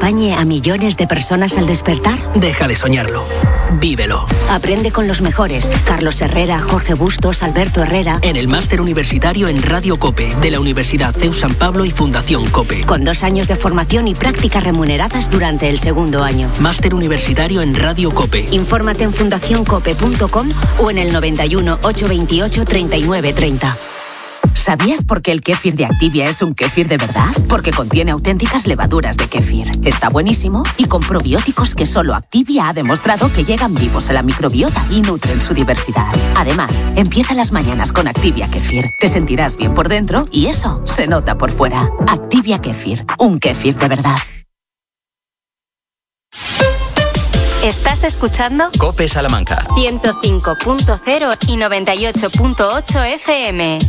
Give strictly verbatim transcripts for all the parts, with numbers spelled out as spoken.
acompañe a millones de personas al despertar? Deja de soñarlo. Vívelo. Aprende con los mejores. Carlos Herrera, Jorge Bustos, Alberto Herrera. En el máster universitario en Radio COPE de la Universidad C E U San Pablo y Fundación COPE. Con dos años de formación y prácticas remuneradas durante el segundo año. Máster universitario en Radio COPE. Infórmate en fundación cope punto com o en el noventa y uno, ochocientos veintiocho, treinta y nueve treinta. ¿Sabías por qué el kéfir de Activia es un kéfir de verdad? Porque contiene auténticas levaduras de kéfir. Está buenísimo y con probióticos que solo Activia ha demostrado que llegan vivos a la microbiota y nutren su diversidad. Además, empieza las mañanas con Activia Kéfir. Te sentirás bien por dentro y eso se nota por fuera. Activia Kéfir, un kéfir de verdad. ¿Estás escuchando? COPE Salamanca. ciento cinco punto cero y noventa y ocho punto ocho F M.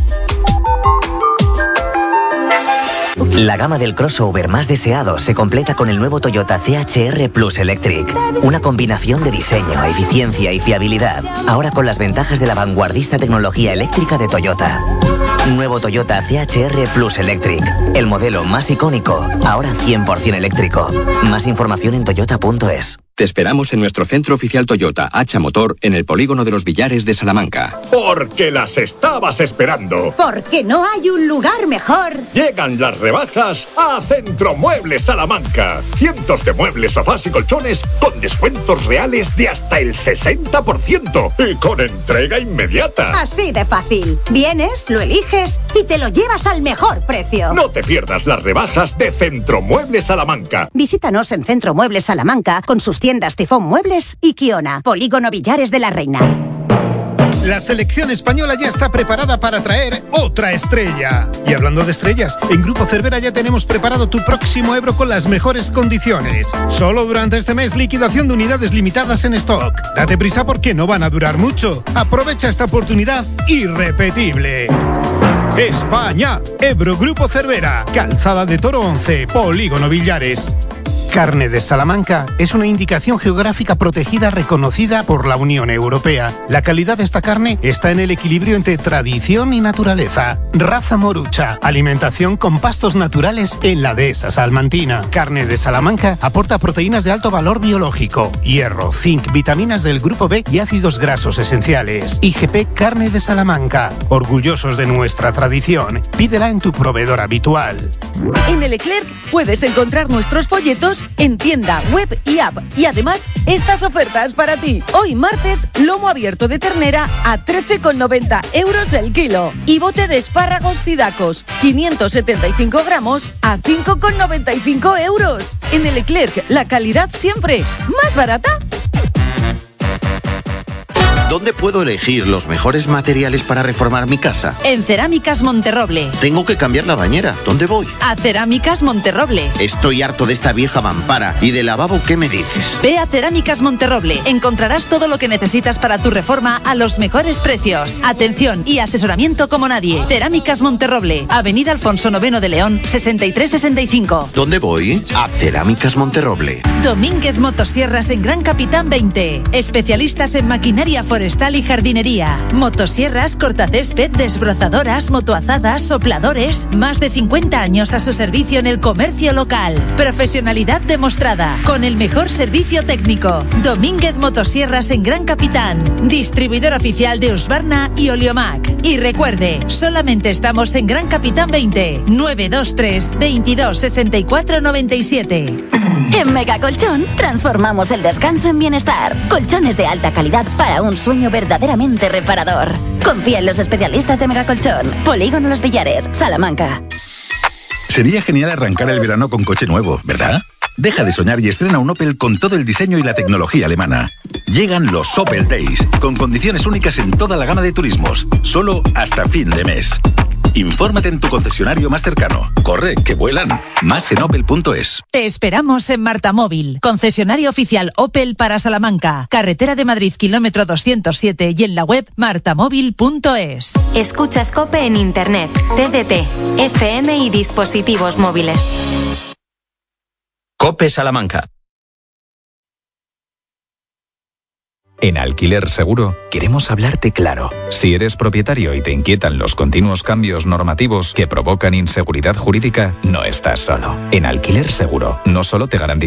La gama del crossover más deseado se completa con el nuevo Toyota C H R Plus Electric. Una combinación de diseño, eficiencia y fiabilidad. Ahora con las ventajas de la vanguardista tecnología eléctrica de Toyota. Nuevo Toyota C H R Plus Electric. El modelo más icónico, ahora cien por ciento eléctrico. Más información en toyota punto es. Te esperamos en nuestro centro oficial Toyota Hacha Motor en el polígono de los Villares de Salamanca. Porque las estabas esperando. Porque no hay un lugar mejor. Llegan las rebajas a Centro Muebles Salamanca. Cientos de muebles, sofás y colchones con descuentos reales de hasta el sesenta por ciento y con entrega inmediata. Así de fácil. Vienes, lo eliges y te lo llevas al mejor precio. No te pierdas las rebajas de Centro Muebles Salamanca. Visítanos en Centro Muebles Salamanca con sus tiendas Tifón Muebles y Kiona. Polígono Villares de la Reina. La selección española ya está preparada para traer otra estrella. Y hablando de estrellas, en Grupo Cervera ya tenemos preparado tu próximo Ebro con las mejores condiciones. Solo durante este mes, liquidación de unidades limitadas en stock. Date prisa porque no van a durar mucho. Aprovecha esta oportunidad irrepetible. España, Ebro Grupo Cervera, Calzada de Toro once, Polígono Villares. Carne de Salamanca es una indicación geográfica protegida reconocida por la Unión Europea. La calidad de esta carne está en el equilibrio entre tradición y naturaleza. Raza morucha, alimentación con pastos naturales en la dehesa salmantina. Carne de Salamanca aporta proteínas de alto valor biológico, hierro, zinc, vitaminas del grupo B y ácidos grasos esenciales. I G P Carne de Salamanca, orgullosos de nuestra tradición. Pídela en tu proveedor habitual. En el Leclerc puedes encontrar nuestros folletos en tienda, web y app. Y además, estas ofertas para ti. Hoy martes, lomo abierto de ternera a trece con noventa euros el kilo. Y bote de espárragos Cidacos, quinientos setenta y cinco gramos a cinco con noventa y cinco euros. En el Leclerc, la calidad siempre más barata. ¿Dónde puedo elegir los mejores materiales para reformar mi casa? En Cerámicas Monterroble. Tengo que cambiar la bañera. ¿Dónde voy? A Cerámicas Monterroble. Estoy harto de esta vieja mampara. ¿Y de lavabo qué me dices? Ve a Cerámicas Monterroble. Encontrarás todo lo que necesitas para tu reforma a los mejores precios. Atención y asesoramiento como nadie. Cerámicas Monterroble. Avenida Alfonso noveno de León, sesenta y tres sesenta y cinco. ¿Dónde voy? A Cerámicas Monterroble. Domínguez Motosierras en Gran Capitán veinte. Especialistas en maquinaria forestal y jardinería. Motosierras, cortacésped, desbrozadoras, motoazadas, sopladores. Más de cincuenta años a su servicio en el comercio local. Profesionalidad demostrada. Con el mejor servicio técnico. Domínguez Motosierras en Gran Capitán. Distribuidor oficial de Husqvarna y Oliomac. Y recuerde, solamente estamos en Gran Capitán veinte. nueve dos tres, veintidós, sesenta y cuatro, noventa y siete. En Megacolchón transformamos el descanso en bienestar. Colchones de alta calidad para un sueño verdaderamente reparador. Confía en los especialistas de Megacolchón. Polígono Los Villares, Salamanca. Sería genial arrancar el verano con coche nuevo, ¿verdad? Deja de soñar y estrena un Opel con todo el diseño y la tecnología alemana. Llegan los Opel Days, con condiciones únicas en toda la gama de turismos, solo hasta fin de mes. Infórmate en tu concesionario más cercano. Corre, que vuelan. Más en opel punto es. Te esperamos en Marta Móvil, concesionario oficial Opel para Salamanca, carretera de Madrid, kilómetro doscientos siete, y en la web marta móvil punto es. Escuchas COPE en internet, T D T, F M y dispositivos móviles. COPE Salamanca. En Alquiler Seguro queremos hablarte claro. Si eres propietario y te inquietan los continuos cambios normativos que provocan inseguridad jurídica, no estás solo. En Alquiler Seguro no solo te garantizamos